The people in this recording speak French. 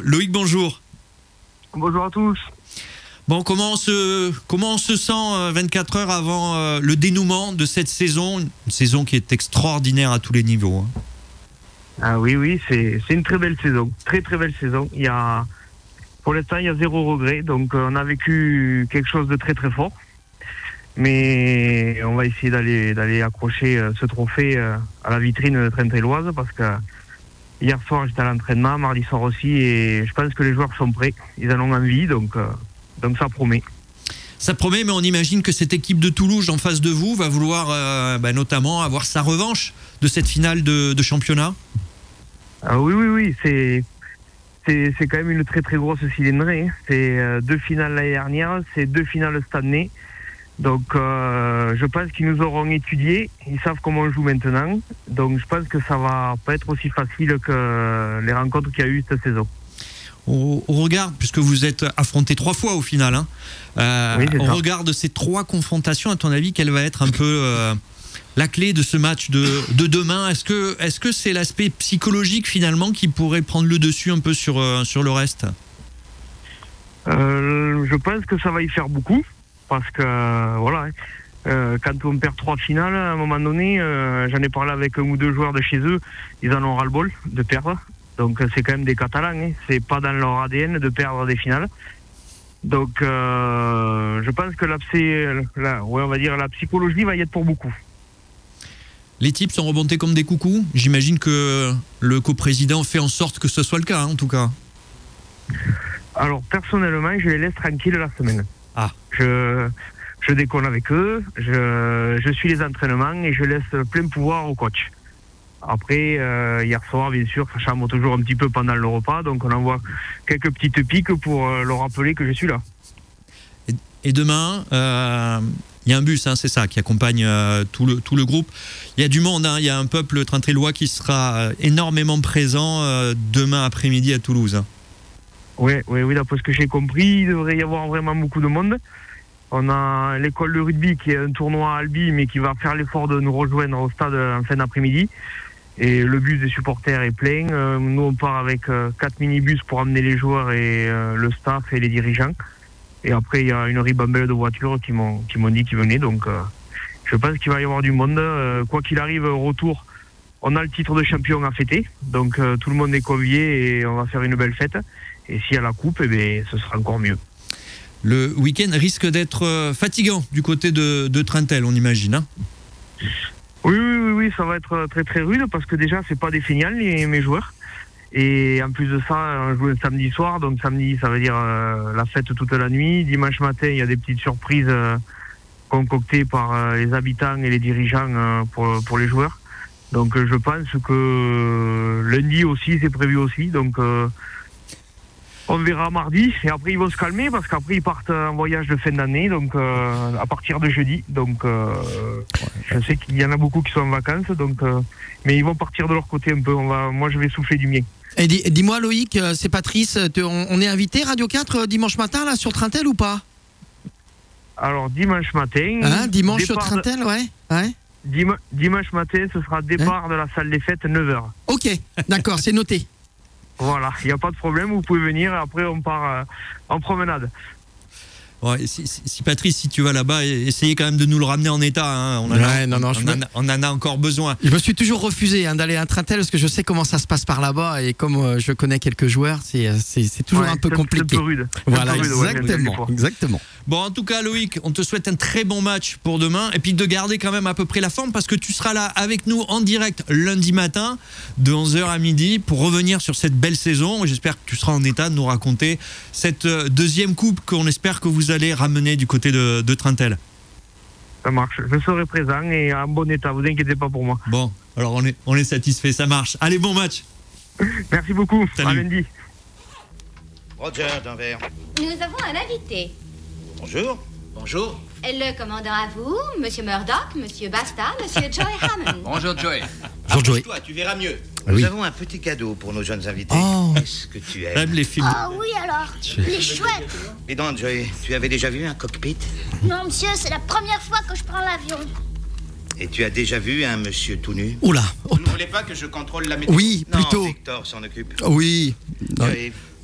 Loïc, bonjour. Bonjour à tous. Bon, comment on se sent 24 heures avant le dénouement de cette saison, une saison qui est extraordinaire à tous les niveaux, hein. Ah oui, c'est une très belle saison, très très belle saison. Pour l'instant, il y a 0 regret, donc on a vécu quelque chose de très très fort. Mais on va essayer d'aller accrocher ce trophée à la vitrine trentelloise parce que hier soir j'étais à l'entraînement, mardi soir aussi, et je pense que les joueurs sont prêts, ils en ont envie, donc ça promet. Ça promet, mais on imagine que cette équipe de Toulouse en face de vous va vouloir notamment avoir sa revanche de cette finale de championnat. Ah oui, c'est quand même une très très grosse cylindrée. C'est 2 finales l'année dernière, c'est 2 finales cette année. Donc je pense qu'ils nous auront étudié, ils savent comment on joue maintenant. Donc je pense que ça va pas être aussi facile que les rencontres qu'il y a eu cette saison. Au regard, puisque vous êtes affrontés 3 fois au final, Oui, au regard de ces 3 confrontations, à ton avis, quelle va être un peu la clé de ce match de demain? Est-ce que c'est l'aspect psychologique finalement qui pourrait prendre le dessus un peu sur le reste? Je pense que ça va y faire beaucoup, parce que voilà, quand on perd 3 finales, à un moment donné, j'en ai parlé avec 1 ou 2 joueurs de chez eux, ils en ont ras-le-bol de perdre. Donc c'est quand même des Catalans, hein. C'est pas dans leur ADN de perdre des finales. Donc je pense que la psychologie va y être pour beaucoup. Les types sont remontés comme des coucous. J'imagine que le coprésident fait en sorte que ce soit le cas, hein, en tout cas. Alors personnellement, je les laisse tranquilles la semaine. Ah. Je déconne avec eux, je suis les entraînements et je laisse plein pouvoir au coach. Après, hier soir, bien sûr, ça chambre toujours un petit peu pendant le repas, donc on envoie quelques petites piques pour leur rappeler que je suis là. Et demain, il y a un bus, hein, c'est ça, qui accompagne tout le groupe. Il y a du monde, hein, il y a un peuple trentellois qui sera énormément présent demain après-midi à Toulouse. Hein. Oui, d'après ce que j'ai compris, il devrait y avoir vraiment beaucoup de monde. On a l'école de rugby qui est un tournoi à Albi, mais qui va faire l'effort de nous rejoindre au stade en fin d'après-midi. Et le bus des supporters est plein. Nous, on part avec 4 minibus pour amener les joueurs et le staff et les dirigeants. Et après, il y a une ribambelle de voitures qui m'ont dit qu'ils venaient. Donc, je pense qu'il va y avoir du monde. Quoi qu'il arrive, au retour, on a le titre de champion à fêter. Donc, tout le monde est convié et on va faire une belle fête. Et s'il y a la coupe, ce sera encore mieux. Le week-end risque d'être fatigant du côté de Trentel, on imagine, hein? Oui, ça va être très très rude parce que déjà c'est pas des finales mes joueurs, et en plus de ça on joue un samedi soir, donc samedi ça veut dire la fête toute la nuit. Dimanche matin il y a des petites surprises concoctées par les habitants et les dirigeants pour les joueurs, donc je pense que lundi aussi c'est prévu aussi, donc on verra mardi, et après ils vont se calmer parce qu'après ils partent en voyage de fin d'année, donc à partir de jeudi. Donc je sais qu'il y en a beaucoup qui sont en vacances, donc mais ils vont partir de leur côté un peu. Moi je vais souffler du mien. Et dis-moi Loïc, c'est Patrice, on est invité Radio 4 dimanche matin là sur Trentel ou pas? Alors dimanche matin. Dimanche sur Trentel, ouais. Dimanche matin, ce sera départ de la salle des fêtes 9h. Ok, d'accord, c'est noté. Voilà, il n'y a pas de problème, vous pouvez venir, après on part en promenade. Ouais, si Patrice, si tu vas là-bas, essayez quand même de nous le ramener en état, hein. On en a encore besoin. Je me suis toujours refusé d'aller à Trentel parce que je sais comment ça se passe par là-bas, et comme je connais quelques joueurs, c'est toujours un peu compliqué. Un peu rude. Voilà, exactement. Bon, en tout cas, Loïc, on te souhaite un très bon match pour demain, et puis de garder quand même à peu près la forme, parce que tu seras là avec nous en direct lundi matin de 11h à midi pour revenir sur cette belle saison. J'espère que tu seras en état de nous raconter cette deuxième coupe qu'on espère que vous allez ramener du côté de Trentel. Ça marche, je serai présent et en bon état, vous inquiétez pas pour moi. Bon, alors on est satisfait, ça marche. Allez, bon match. Merci beaucoup. Salut. À lundi. Roger, d'un verre. Nous avons un invité. Bonjour. Bonjour. Le commandant à vous, Monsieur Murdoch, Monsieur Basta, Monsieur Joey Hammond. Bonjour, Joey. Bonjour, Joey. Toi, tu verras mieux. Oui. Nous avons un petit cadeau pour nos jeunes invités. Oh. Est-ce que tu aimes? J'aime les films. Ah oui alors, il est chouette. Et donc, Joey, tu avais déjà vu un cockpit? Non monsieur, c'est la première fois que je prends l'avion. Et tu as déjà vu un monsieur tout nu? Oula. Vous ne voulez pas que je contrôle la météo? Oui, Non, plutôt. Victor s'en occupe. Oui. Non. Joey,